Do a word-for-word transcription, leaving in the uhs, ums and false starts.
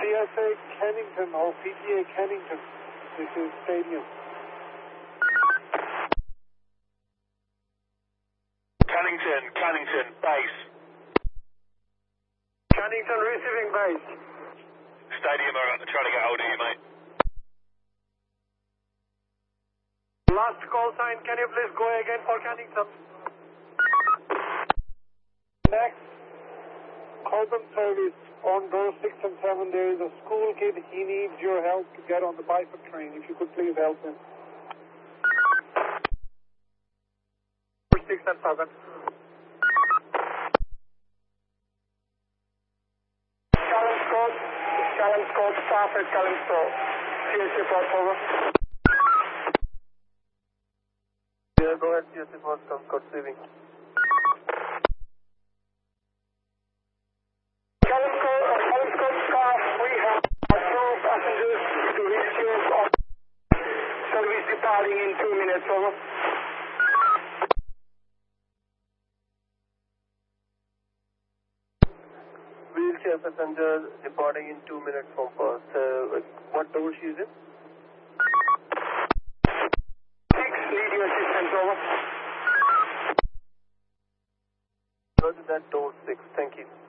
S A Kennington or P T A Kennington. This is Stadium. Cannington, Cannington, base. Kennington receiving base. Stadium are trying to get hold of you, mate. Last call sign, can you please go again for Kennington? Next, Colburn service on door six and seven. There is a school kid. He needs your help to get on the Biford train. If you could please help him. six and seven. Callum Callum Scott, staff at Callum Scott. C S A Port over. Yeah, go ahead, C S A Port, Scott receiving. Callum Scott, Callum Scott staff, we have two passengers to reach you on service departing in two minutes, over. Wheelchair passenger departing in two minutes from Perth. Uh, what door she is in? Six, need your assistance, over. Go to that door six, thank you.